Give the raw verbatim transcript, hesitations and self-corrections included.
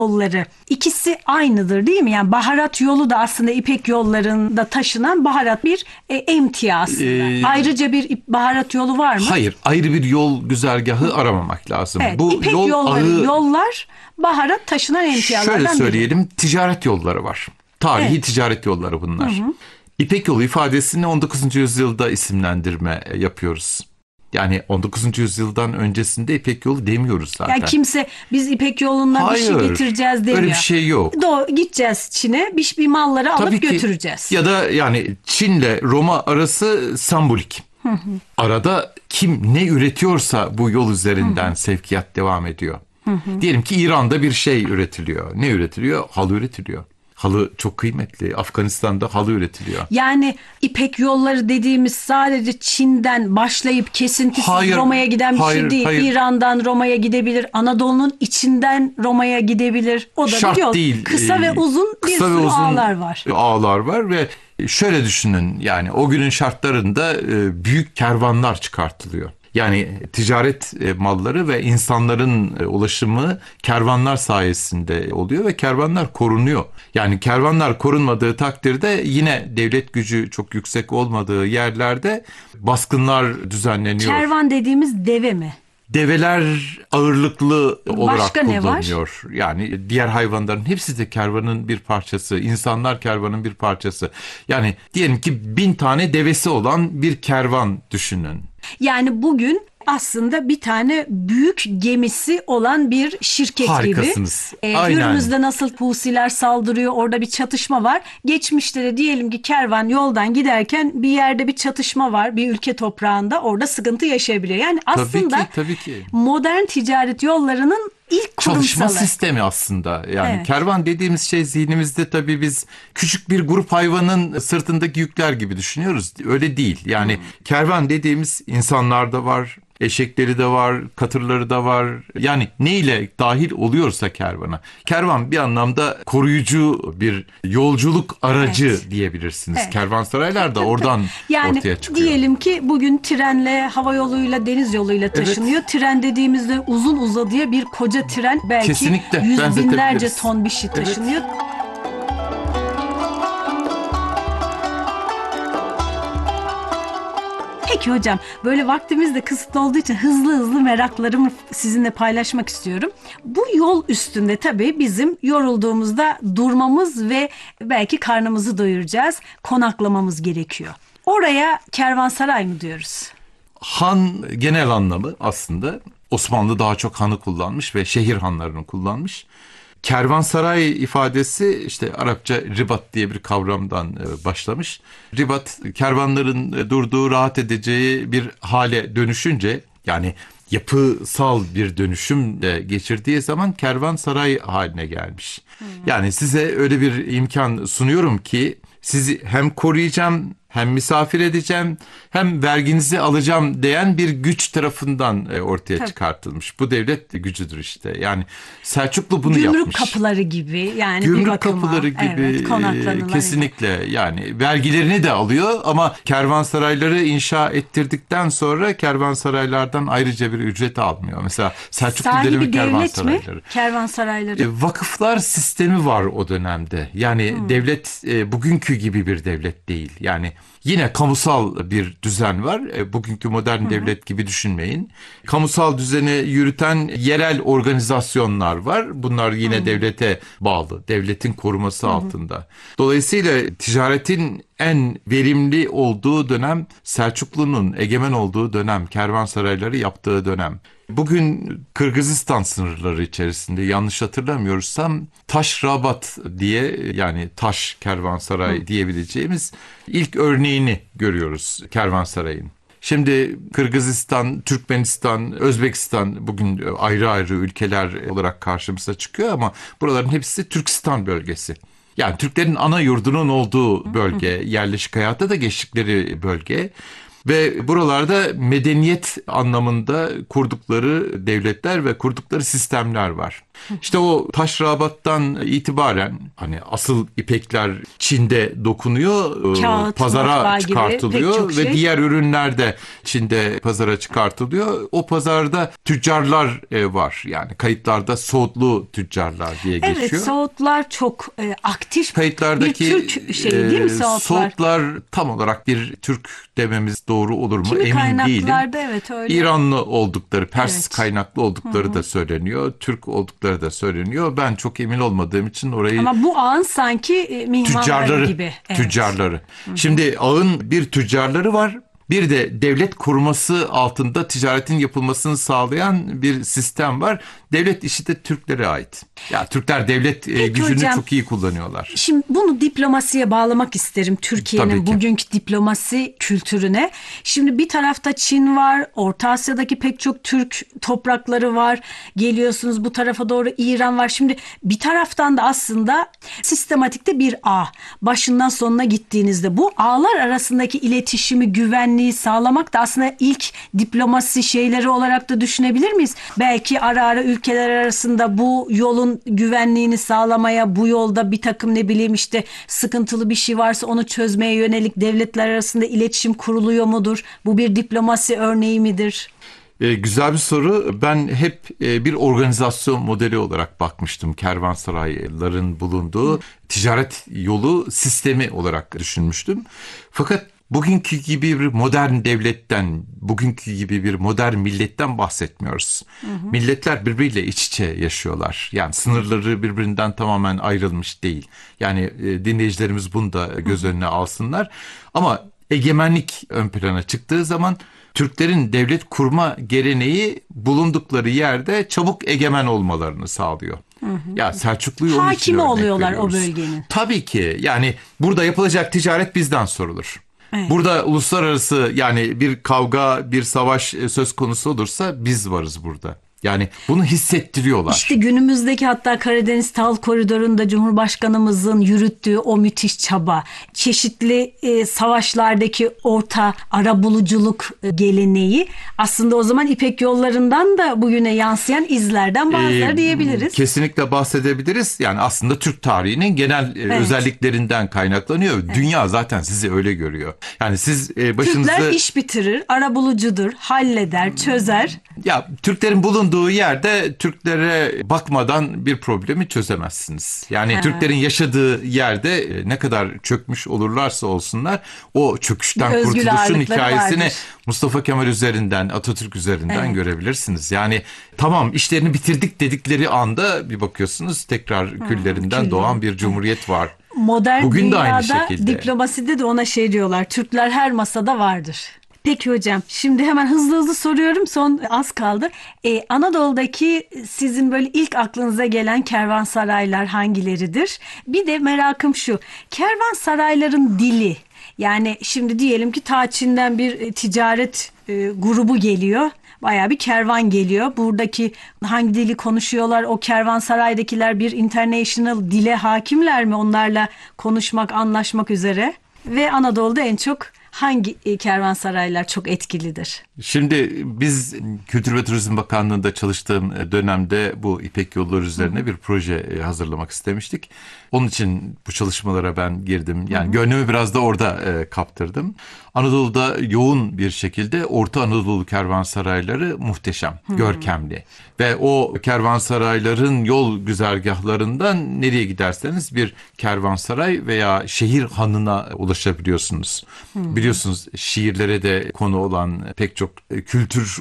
yolları ikisi aynıdır değil mi? Yani baharat yolu da aslında İpek yollarında taşınan baharat bir e, emtia aslında. Ee, Ayrıca bir baharat yolu var mı? Hayır, ayrı bir yol güzergahı aramamak lazım. Evet, Bu İpek yol yolları, ağı, yollar baharat taşınan emtialardan biri. şöyle söyleyelim, biri. Ticaret yolları var. Tarihi evet. ticaret yolları bunlar. Hı hı. İpek yolu ifadesini on dokuzuncu yüzyılda isimlendirme yapıyoruz. Yani on dokuzuncu yüzyıldan öncesinde İpek yolu demiyoruz zaten. Yani kimse biz İpek yolundan Hayır, bir şey getireceğiz demiyor. Öyle bir şey yok. Doğru, gideceğiz Çin'e, bir, bir malları Tabii alıp ki, götüreceğiz. Ya da yani Çin'le Roma arası sembolik. Hı hı. Arada kim ne üretiyorsa bu yol üzerinden hı hı. sevkiyat devam ediyor. Hı hı. Diyelim ki İran'da bir şey üretiliyor. Ne üretiliyor? Halı üretiliyor. Halı çok kıymetli. Afganistan'da halı üretiliyor. Yani İpek yolları dediğimiz sadece Çin'den başlayıp kesintisiz hayır, Roma'ya giden bir hayır, şey değil. Hayır. İran'dan Roma'ya gidebilir. Anadolu'nun içinden Roma'ya gidebilir. O da Şart bir yol. değil. Kısa ee, ve uzun bir sürü uzun ağlar var. Ağlar var ve şöyle düşünün, yani o günün şartlarında büyük kervanlar çıkartılıyor. Yani ticaret malları ve insanların ulaşımı kervanlar sayesinde oluyor ve kervanlar korunuyor. Yani kervanlar korunmadığı takdirde yine devlet gücü çok yüksek olmadığı yerlerde baskınlar düzenleniyor. Kervan dediğimiz deve mi? Develer ağırlıklı olarak Başka kullanılıyor. Ne var? Yani diğer hayvanların hepsi de kervanın bir parçası. İnsanlar kervanın bir parçası. Yani diyelim ki bin tane devesi olan bir kervan düşünün. Yani bugün aslında bir tane büyük gemisi olan bir şirket Harikasınız. gibi. Ee, Hürmüz'de nasıl Husiler saldırıyor, orada bir çatışma var. Geçmişte de diyelim ki kervan yoldan giderken bir yerde bir çatışma var, bir ülke toprağında, orada sıkıntı yaşayabiliyor. Yani aslında tabii ki, tabii ki. modern ticaret yollarının ilk kurumsalı. Çalışma sistemi aslında. Yani evet. Kervan dediğimiz şey zihnimizde tabii biz küçük bir grup hayvanın sırtındaki yükler gibi düşünüyoruz. Öyle değil. Yani hmm. kervan dediğimiz insanlar da var, eşekleri de var, katırları da var. Yani ne ile dahil oluyorsa kervana. Kervan bir anlamda koruyucu bir yolculuk aracı evet. diyebilirsiniz. Evet. Kervansaraylar da oradan yani ortaya çıkıyor. Diyelim ki bugün trenle, hava yoluyla, deniz yoluyla taşınıyor. Evet. Tren dediğimizde uzun uzadıya bir koca tren, belki Kesinlikle. yüz binlerce ton bir şey taşınıyor. Evet. Peki hocam, böyle vaktimiz de kısıtlı olduğu için hızlı hızlı meraklarımı sizinle paylaşmak istiyorum. Bu yol üstünde tabii bizim yorulduğumuzda durmamız ve belki karnımızı doyuracağız, konaklamamız gerekiyor. Oraya kervansaray mı diyoruz? Han genel anlamı aslında Osmanlı daha çok hanı kullanmış ve şehir hanlarını kullanmış. Kervansaray ifadesi işte Arapça ribat diye bir kavramdan başlamış. Ribat, kervanların durduğu, rahat edeceği bir hale dönüşünce, yani yapısal bir dönüşüm de geçirdiği zaman kervansaray haline gelmiş. Hmm. Yani size öyle bir imkan sunuyorum ki sizi hem koruyacağım, hem misafir edeceğim, hem verginizi alacağım diyen bir güç tarafından ortaya Tabii. çıkartılmış. Bu devlet gücüdür işte. Yani Selçuklu bunu Gümrük yapmış. Gümrük kapıları gibi yani. Gümrük bir bakıma, kapıları gibi evet, kesinlikle gibi. Yani vergilerini de alıyor ama kervansarayları inşa ettirdikten sonra kervansaraylardan ayrıca bir ücret almıyor. Mesela Selçuklu dönemi kervansarayları. Mi? Kervansarayları. E, vakıflar sistemi var o dönemde. Yani hmm. devlet e, bugünkü gibi bir devlet değil. Yani yine kamusal bir düzen var. E, bugünkü modern Hı-hı. devlet gibi düşünmeyin. Kamusal düzeni yürüten yerel organizasyonlar var. Bunlar yine Hı-hı. devlete bağlı. Devletin koruması Hı-hı. altında. Dolayısıyla ticaretin en verimli olduğu dönem, Selçuklu'nun egemen olduğu dönem, kervansarayları yaptığı dönem. Bugün Kırgızistan sınırları içerisinde, yanlış hatırlamıyorsam, Taşrabat diye, yani taş kervansaray Hı. diyebileceğimiz ilk örneğini görüyoruz kervansarayın. Şimdi Kırgızistan, Türkmenistan, Özbekistan bugün ayrı ayrı ülkeler olarak karşımıza çıkıyor ama buraların hepsi Türkistan bölgesi. Yani Türklerin ana yurdunun olduğu bölge, yerleşik hayatta da geçtikleri bölge. Ve buralarda medeniyet anlamında kurdukları devletler ve kurdukları sistemler var. İşte o taşrabattan itibaren hani asıl ipekler Çin'de dokunuyor, e, Kağıt, pazara matbaa gibi çıkartılıyor pek çok ve şey. diğer ürünler de Çin'de pazara çıkartılıyor. O pazarda tüccarlar e, var. Yani kayıtlarda Soğutlu tüccarlar diye Evet, geçiyor. Soğutlar çok e, aktif Kayıtlardaki bir Türk şeyi değil mi e, Soğutlar? Soğutlar tam olarak bir Türk dememiz doğru olur mu? Kimi Emin değilim. kaynaklarda evet öyle. İranlı oldukları, Pers Evet. kaynaklı oldukları da söyleniyor. Türk oldukları da söyleniyor. Ben çok emin olmadığım için orayı Ama bu ağın sanki e, mihmanları tüccarları, gibi. Evet. tüccarları. Şimdi ağın bir tüccarları var. Bir de devlet koruması altında ticaretin yapılmasını sağlayan bir sistem var. Devlet işi de Türklere ait. Ya Türkler devlet e, Peki gücünü hocam, çok iyi kullanıyorlar. Şimdi bunu diplomasiye bağlamak isterim, Tabii Türkiye'nin ki. bugünkü diplomasi kültürüne. Şimdi bir tarafta Çin var, Orta Asya'daki pek çok Türk toprakları var. Geliyorsunuz bu tarafa doğru İran var. Şimdi bir taraftan da aslında sistematikte bir ağ. Başından sonuna gittiğinizde bu ağlar arasındaki iletişimi, güvenliği sağlamak da aslında ilk diplomasi şeyleri olarak da düşünebilir miyiz? Belki ara ara ülkeler arasında bu yolun güvenliğini sağlamaya, bu yolda bir takım ne bileyim işte sıkıntılı bir şey varsa onu çözmeye yönelik devletler arasında iletişim kuruluyor mudur? Bu bir diplomasi örneği midir? E, güzel bir soru. Ben hep e, bir organizasyon modeli olarak bakmıştım. Kervansarayların bulunduğu ticaret yolu sistemi olarak düşünmüştüm. Fakat bugünkü gibi bir modern devletten, bugünkü gibi bir modern milletten bahsetmiyoruz. Hı hı. Milletler birbiriyle iç içe yaşıyorlar. Yani sınırları birbirinden tamamen ayrılmış değil. Yani e, dinleyicilerimiz bunu da göz önüne alsınlar. Ama egemenlik ön plana çıktığı zaman Türklerin devlet kurma geleneği bulundukları yerde çabuk egemen olmalarını sağlıyor. Hı hı. Ya Selçuklu'yu onun için Hakimi örnek oluyorlar veriyoruz. o bölgenin. Tabii ki yani burada yapılacak ticaret bizden sorulur. Evet. Burada uluslararası yani bir kavga, bir savaş söz konusu olursa biz varız burada. Yani bunu hissettiriyorlar. İşte günümüzdeki hatta Karadeniz Tahıl Koridoru'nda Cumhurbaşkanımızın yürüttüğü o müthiş çaba, çeşitli e, savaşlardaki orta arabuluculuk e, geleneği aslında o zaman İpek yollarından da bugüne yansıyan izlerden bazıları Ee, diyebiliriz. Kesinlikle bahsedebiliriz. Yani aslında Türk tarihinin genel e, Evet. özelliklerinden kaynaklanıyor. Evet. Dünya zaten sizi öyle görüyor. Yani siz e, başınızı... Türkler iş bitirir, arabulucudur, halleder, çözer. Ya Türklerin bulunduğu yerde Türklere bakmadan bir problemi çözemezsiniz. Yani Ha. Türklerin yaşadığı yerde e, ne kadar çökmüş olurlarsa olsunlar o çöküşten Özgür kurtuluşun ağırlıkları hikayesini vardır. Mustafa Kemal üzerinden, Atatürk üzerinden Evet. görebilirsiniz. Yani tamam işlerini bitirdik dedikleri anda bir bakıyorsunuz tekrar küllerinden külleri. doğan bir cumhuriyet var. Modern Bugün de dünyada aynı şekilde. diplomaside de ona şey diyorlar. Türkler her masada vardır. Peki hocam, şimdi hemen hızlı hızlı soruyorum, son az kaldı. Ee, Anadolu'daki sizin böyle ilk aklınıza gelen kervansaraylar hangileridir? Bir de merakım şu, kervansarayların dili, yani şimdi diyelim ki ta Çin'den bir e, ticaret e, grubu geliyor. Bayağı bir kervan geliyor. Buradaki hangi dili konuşuyorlar? O kervansaraydakiler bir international dile hakimler mi? Onlarla konuşmak, anlaşmak üzere. Ve Anadolu'da en çok hangi e, kervansaraylar çok etkilidir? Şimdi biz Kültür ve Turizm Bakanlığı'nda çalıştığım dönemde bu İpek Yolları üzerine bir proje hazırlamak istemiştik. Onun için bu çalışmalara ben girdim. Yani Hı-hı. gönlümü biraz da orada e, kaptırdım. Anadolu'da yoğun bir şekilde Orta Anadolu kervansarayları muhteşem, Hı-hı. görkemli. Ve o kervansarayların yol güzergahlarından nereye giderseniz bir kervansaray veya şehir hanına ulaşabiliyorsunuz. Hı-hı. Biliyorsunuz şiirlere de konu olan pek çok kültür